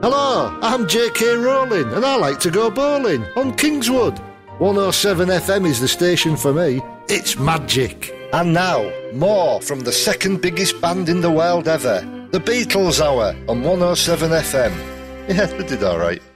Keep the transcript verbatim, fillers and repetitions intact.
Hello, I'm J K Rowling and I like to go bowling on Kingswood. one oh seven F M is the station for me. It's magic. And now, more from the second biggest band in the world ever, the Beatles Hour on one oh seven F M. Yeah, they did alright.